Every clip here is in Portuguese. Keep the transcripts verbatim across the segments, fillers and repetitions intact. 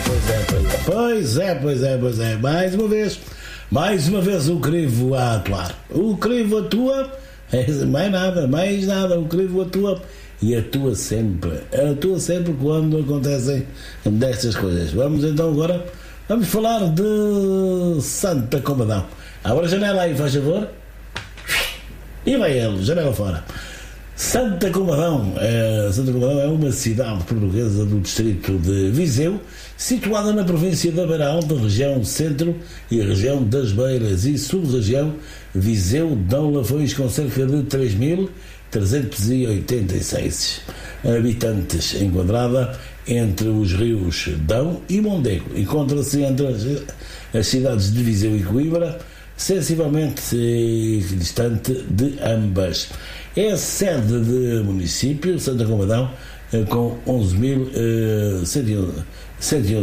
pois é, pois é, pois é, pois é, pois é, mais uma vez, mais uma vez o crivo a atuar. O crivo atua, mais nada, mais nada, o crivo atua e atua sempre, atua sempre quando acontecem destas coisas. Vamos então agora, vamos falar de Santa Combadão. Abre a janela aí, faz favor. E vai ele, janela fora. Santa Combadão, é, Santa Combadão é uma cidade portuguesa do distrito de Viseu, situada na província da Beira Alta, região centro e região das Beiras e sub-região Viseu-Dão Lafões, com cerca de três mil trezentos e oitenta e seis habitantes, enquadrada entre os rios Dão e Mondego. Encontra-se entre as, as cidades de Viseu e Coimbra, sensivelmente distante de ambas. É sede de município, Santa Combadão, com onze mil cento e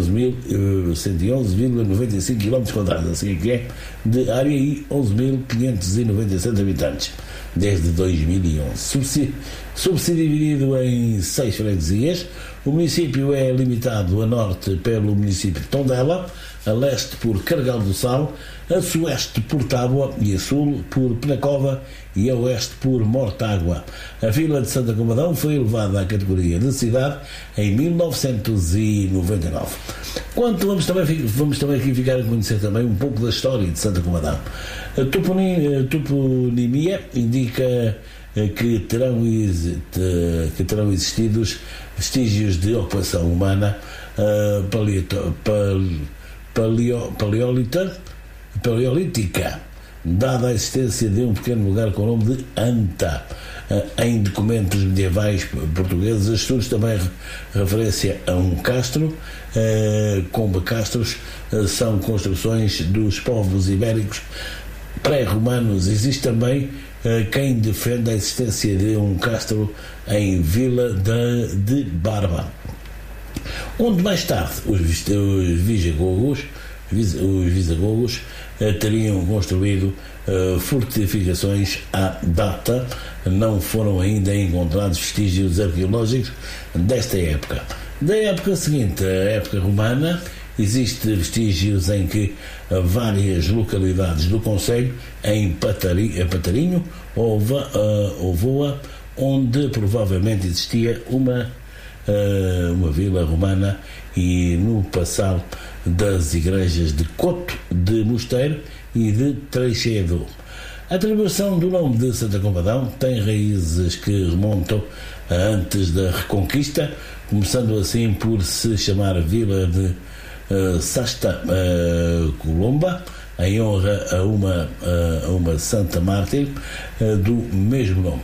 onze vírgula noventa e cinco quilómetros quadrados, assim que é, de área e onze mil quinhentos e noventa e sete habitantes, desde dois mil e onze. Subdividido em seis freguesias, o município é limitado a norte pelo município de Tondela, a leste por Carregal do Sal, a sueste por Tábua e a sul por Penacova e a oeste por Mortágua. A vila de Santa Combadão foi elevada à categoria de cidade em mil novecentos e noventa e nove. Quanto vamos também, vamos também aqui ficar a conhecer também um pouco da história de Santa Combadão. A toponimia indica que terão, que terão existido vestígios de ocupação humana uh, paleto, pal, paleo, paleolita, paleolítica, dada a existência de um pequeno lugar com o nome de Anta. Uh, em documentos medievais portugueses, estudos também referência a um castro, uh, comba-castros, uh, são construções dos povos ibéricos pré-romanos. Existe também Uh, quem defende a existência de um castro em Vila de, de Barba, onde mais tarde os, os visagogos, vis, os visagogos uh, teriam construído uh, fortificações à data. Não foram ainda encontrados vestígios arqueológicos desta época. Da época seguinte, a época romana, existem vestígios em que várias localidades do concelho, em Patari, Patarinho ou uh, Ovoa, onde provavelmente existia uma, uh, uma vila romana, e no passar das igrejas de Coto, de Mosteiro e de Treixedo. A atribuição do nome de Santa Combadão tem raízes que remontam a antes da Reconquista, começando assim por se chamar Vila de Uh, Sasta uh, Colomba, em honra a uma, uh, a uma santa mártir uh, do mesmo nome.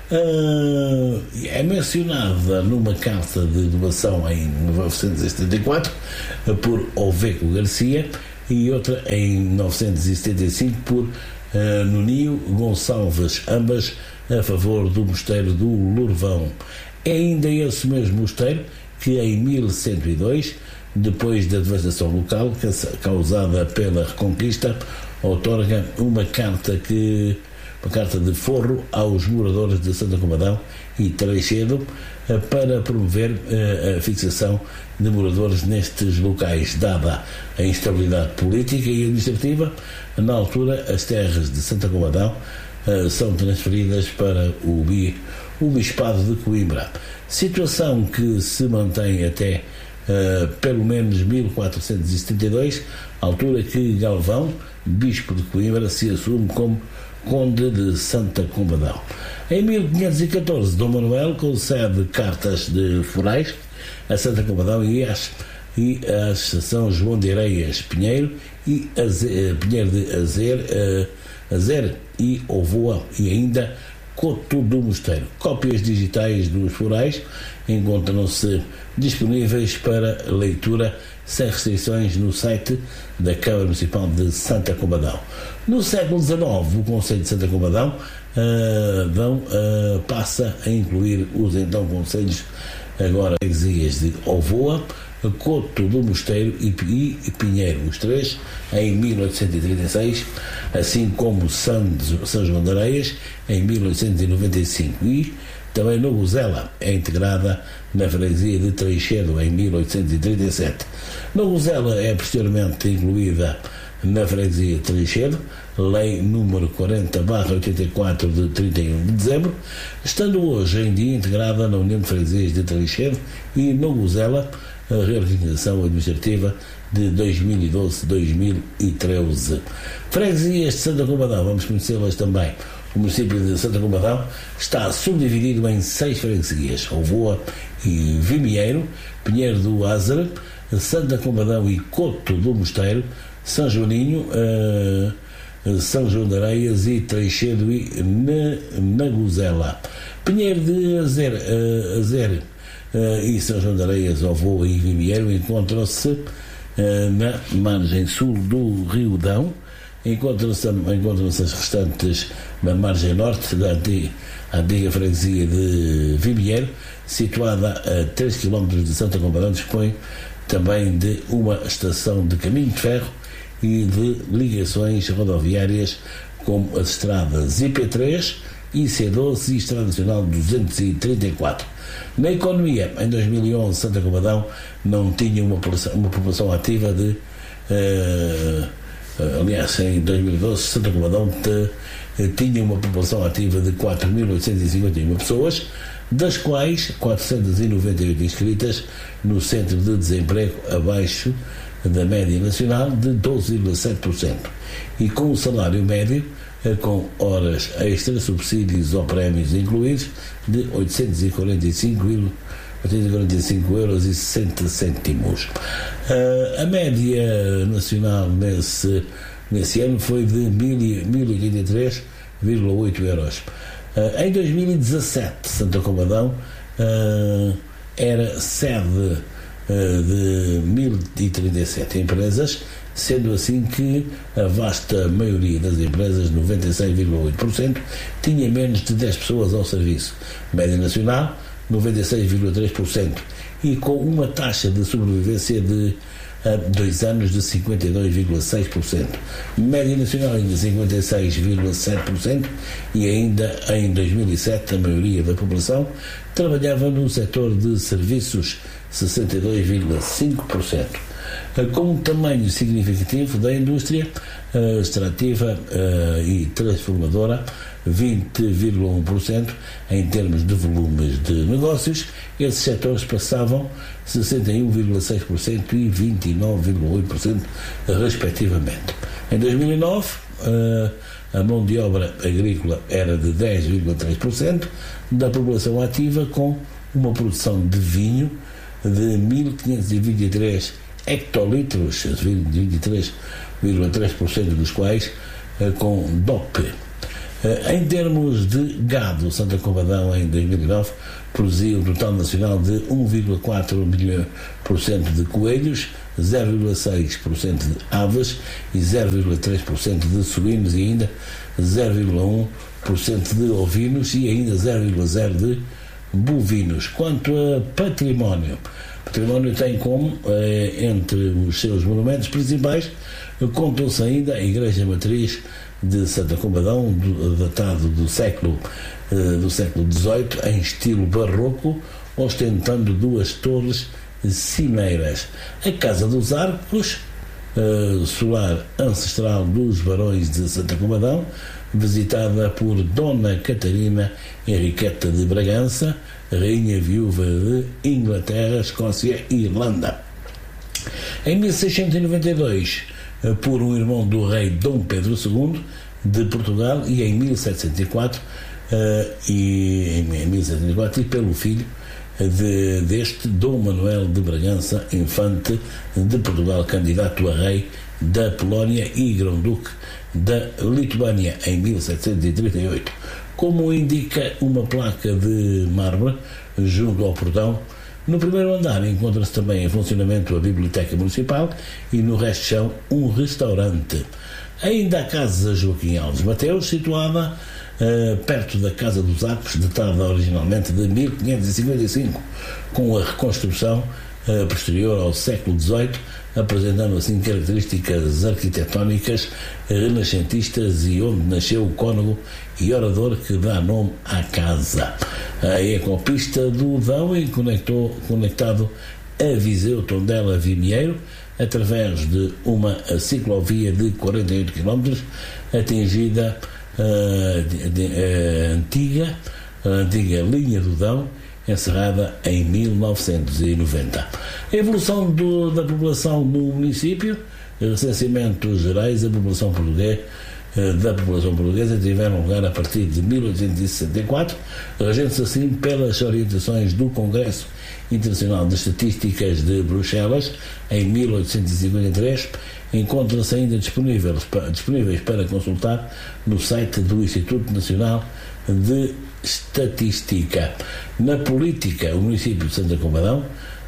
Uh, é mencionada numa carta de doação em mil novecentos e setenta e quatro uh, por Oveco Garcia, e outra em mil novecentos e setenta e cinco por uh, Nuninho Gonçalves, ambas a favor do mosteiro do Lourvão. É ainda esse mesmo mosteiro que em mil cento e dois, depois da devastação local causada pela Reconquista, outorga uma carta que uma carta de forro aos moradores de Santa Combadão e Treixedo para promover a fixação de moradores nestes locais. Dada a instabilidade política e administrativa, na altura as terras de Santa Combadão são transferidas para o, o Bispado de Coimbra, situação que se mantém até Uh, pelo menos mil quatrocentos e setenta e dois, altura que Galvão, bispo de Coimbra, se assume como conde de Santa Combadão. Em mil quinhentos e catorze, Dom Manuel concede cartas de forais a Santa Combadão e às e às São João de Areias Pinheiro e Azer, Pinheiro de Azer, uh, Azer e Ovoa, e ainda Coto do Mosteiro. Cópias digitais dos forais encontram-se disponíveis para leitura sem restrições no site da Câmara Municipal de Santa Combadão. No século dezenove, o Concelho de Santa Combadão uh, dão, uh, passa a incluir os então concelhos, agora freguesias de Ovoa, Coto do Mosteiro e Pinheiro, os três, em mil oitocentos e trinta e seis, assim como São João de Areias, em mil oitocentos e noventa e cinco, e Também Noguzela é integrada na freguesia de Treixedo em mil oitocentos e trinta e sete. Noguzela é posteriormente incluída na freguesia de Treixedo, lei número quarenta barra oitenta e quatro de trinta e um de dezembro, estando hoje em dia integrada na União de Freguesias de Treixedo e Noguzela, a reorganização administrativa de dois mil e doze a dois mil e treze. Freguesias de Santa Combadão, vamos conhecê-las também. O município de Santa Combadão está subdividido em seis freguesias: Ovoa e Vimieiro, Pinheiro do Ázaro, Santa Combadão e Coto do Mosteiro, São Joaninho, uh, São João de Areias e Treixedo e Naguzela. Pinheiro de Azer, uh, Azer uh, e São João de Areias, Ovoa e Vimieiro encontram-se uh, na margem sul do Rio Dão. Encontram-se, encontram-se as restantes na margem norte da antiga, antiga freguesia de Vimieiro, situada a três quilómetros de Santa Combadão. Dispõe também de uma estação de caminho de ferro e de ligações rodoviárias como as estradas I P três, I C doze e Estrada Nacional duzentos e trinta e quatro. Na economia, em dois mil e onze, Santa Combadão não tinha uma população, uma população ativa de... Uh, aliás, em dois mil e doze, Santa Combadão te, tinha uma população ativa de quatro mil oitocentos e cinquenta e uma pessoas, das quais quatrocentas e noventa e oito inscritas no Centro de Desemprego, abaixo da média nacional de doze vírgula sete por cento, e com o salário médio, com horas extras, subsídios ou prémios incluídos, de oitocentos e quarenta e cinco euros e sessenta cêntimos. Uh, a média nacional nesse, nesse ano foi de mil e oitenta e três vírgula oito euros. Uh, em dois mil e dezassete, Santa Combadão uh, era sede uh, de mil e trinta e sete empresas, sendo assim que a vasta maioria das empresas, noventa e seis vírgula oito por cento, tinha menos de dez pessoas ao serviço. Média nacional, noventa e seis vírgula três por cento, e com uma taxa de sobrevivência de uh, dois anos de cinquenta e dois vírgula seis por cento. Média nacional ainda cinquenta e seis vírgula sete por cento, e ainda em dois mil e sete a maioria da população trabalhava no setor de serviços, sessenta e dois vírgula cinco por cento. Uh, com um tamanho significativo da indústria uh, extrativa uh, e transformadora, vinte vírgula um por cento em termos de volumes de negócios, esses setores passavam sessenta e um vírgula seis por cento e vinte e nove vírgula oito por cento respectivamente. Em dois mil e nove, a mão de obra agrícola era de dez vírgula três por cento da população ativa, com uma produção de vinho de mil quinhentos e vinte e três hectolitros, vinte e três vírgula três por cento dos quais com D O P. Em termos de gado, Santa Combadão em dois mil e nove produziu um total nacional de um vírgula quatro milhão por cento de coelhos, zero vírgula seis por cento de aves e zero vírgula três por cento de suínos, e ainda zero vírgula um por cento de ovinos e ainda zero vírgula zero por cento de bovinos. Quanto a património, património tem como, eh, entre os seus monumentos principais, contam-se ainda a Igreja Matriz de Santa Combadão, do, datado do século, uh, do século dezoito, em estilo barroco, ostentando duas torres cineiras. A Casa dos Arcos, uh, solar ancestral dos barões de Santa Combadão, visitada por Dona Catarina Henriqueta de Bragança, rainha viúva de Inglaterra, Escócia e Irlanda. Em mil seiscentos e noventa e dois, por um irmão do rei Dom Pedro segundo de Portugal, e em mil setecentos e quatro, uh, e, em mil setecentos e quatro, e pelo filho de, deste Dom Manuel de Bragança, infante de Portugal, candidato a rei da Polónia e grão-duque da Lituânia, em mil setecentos e trinta e oito. Como indica uma placa de mármore junto ao portão, no primeiro andar encontra-se também em funcionamento a Biblioteca Municipal e no resto do chão um restaurante. Ainda a Casa Joaquim Alves Mateus, situada uh, perto da Casa dos Arcos, datada originalmente de mil quinhentos e cinquenta e cinco, com a reconstrução uh, posterior ao século dezoito, apresentando assim características arquitetónicas renascentistas e onde nasceu o cônego e orador que dá nome à casa. A ecopista do Dão e conectou, conectado a Viseu, Tondela, Vimieiro, através de uma ciclovia de quarenta e oito quilómetros, atingida uh, de, de, uh, antiga, a antiga linha do Dão, encerrada em mil novecentos e noventa. A evolução do, da população no município, recenseamentos gerais da população portuguesa, da população portuguesa tiveram lugar a partir de mil oitocentos e sessenta e quatro, regendo-se assim pelas orientações do Congresso Internacional de Estatísticas de Bruxelas em mil oitocentos e cinquenta e três, encontram-se ainda disponíveis para, disponíveis para consultar no site do Instituto Nacional de Estatística. Na política, o município de Santa Combadão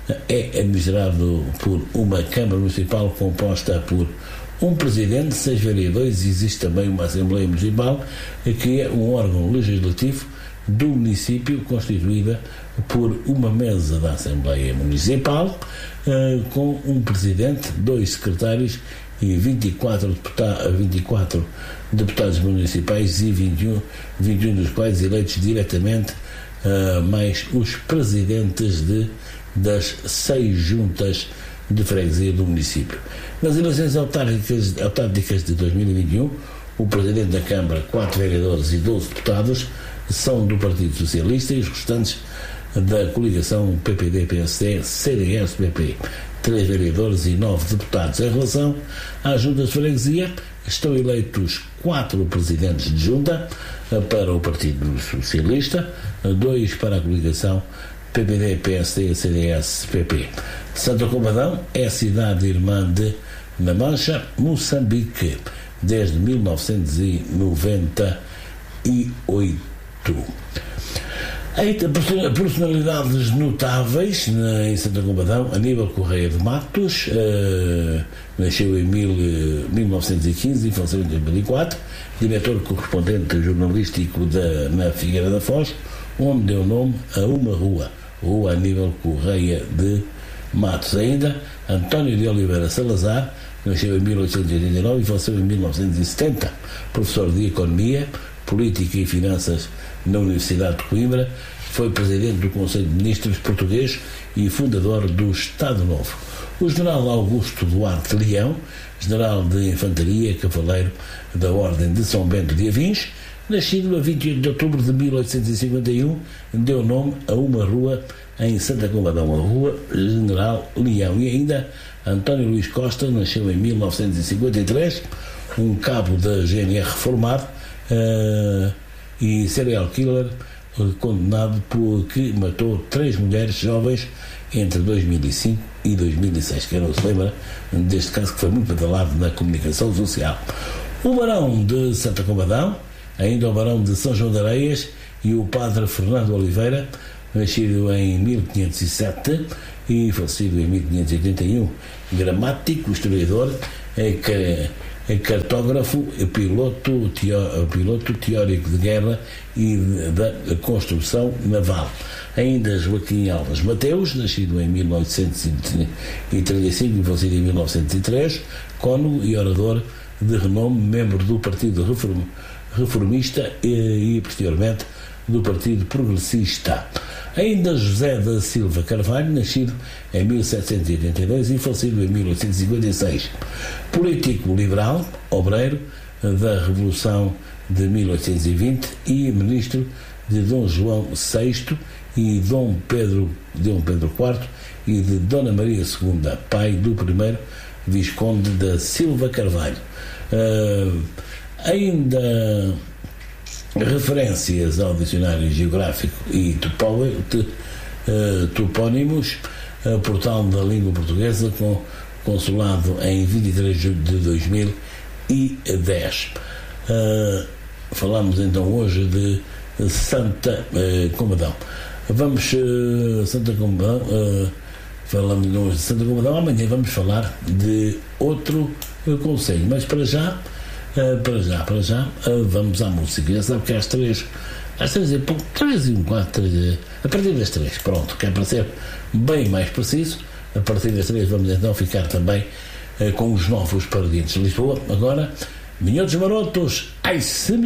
é administrado por uma Câmara Municipal composta por um presidente, seis vereadores, e existe também uma Assembleia Municipal, que é um órgão legislativo do município, constituída por uma mesa da Assembleia Municipal, eh, com um presidente, dois secretários e vinte e quatro, deputa- vinte e quatro deputados municipais e vinte e um, vinte e um dos quais eleitos diretamente, eh, mais os presidentes de, das seis juntas de freguesia do município. Nas eleições autárquicas, autárquicas de dois mil e vinte e um, o presidente da Câmara, quatro vereadores e doze deputados são do Partido Socialista e os restantes da coligação P P D P S D C D S P P, três vereadores e nove deputados. Em relação às juntas de freguesia, estão eleitos quatro presidentes de junta para o Partido Socialista, dois para a coligação P P D, P S D, C D S, P P. Santa Combadão é a cidade irmã de Na Mancha, Moçambique, desde mil novecentos e noventa e oito. Eita, personalidades notáveis em Santa Combadão: Aníbal Correia de Matos, uh, nasceu em mil, mil novecentos e quinze e faleceu em dois mil e quatro, diretor correspondente jornalístico da, na Figueira da Foz, onde deu nome a uma rua, Rua Aníbal Correia de Matos. Ainda António de Oliveira Salazar, nasceu em mil oitocentos e oitenta e nove e faleceu em mil novecentos e setenta, professor de Economia, Política e Finanças na Universidade de Coimbra, foi presidente do Conselho de Ministros português e fundador do Estado Novo. O general Augusto Duarte Leão, general de Infantaria, cavaleiro da Ordem de São Bento de Avins, nascido a vinte e oito de outubro de mil oitocentos e cinquenta e um, deu nome a uma rua em Santa Combadão, a Rua General Leão. E ainda António Luís Costa, nasceu em mil novecentos e cinquenta e três, um cabo da G N R reformado, uh, e serial killer, condenado por que matou três mulheres jovens entre dois mil e cinco e dois mil e seis. Quem não se lembra deste caso, que foi muito badalado na comunicação social. O barão de Santa Combadão, ainda o barão de São João de Areias, e o padre Fernando Oliveira, nascido em mil quinhentos e sete e falecido em mil quinhentos e oitenta e um, gramático, historiador, é que é cartógrafo, piloto, teó, piloto teórico de guerra e da construção naval. Ainda Joaquim Alves Mateus, nascido em mil novecentos e trinta e cinco e falecido em mil novecentos e três, cônego e orador de renome, membro do Partido Reform, Reformista e, e posteriormente do Partido Progressista. Ainda José da Silva Carvalho, nascido em mil setecentos e oitenta e dois e falecido em mil oitocentos e cinquenta e seis. Político liberal, obreiro da Revolução de mil oitocentos e vinte e ministro de Dom João sexto e Dom Pedro, Dom Pedro quarto e de Dona Maria segunda, pai do primeiro Visconde da Silva Carvalho. Uh, ainda referências ao dicionário geográfico e topó, te, uh, topónimos, uh, portal da língua portuguesa, com consulado em vinte e três de julho de dois mil e dez. Uh, falamos então hoje de Santa uh, Combadão. Vamos, uh, Santa Combadão, uh, falamos hoje de Santa Combadão. Amanhã vamos falar de outro uh, conselho, mas para já Uh, para já, para já, uh, vamos à música. Já sabe que às três, às três e pouco, três e um quarto, três, a partir das três, pronto, que é para ser bem mais preciso, A partir das três vamos então ficar também uh, com os novos Parodiantes de Lisboa. Agora, Minhotos Marotos, ai se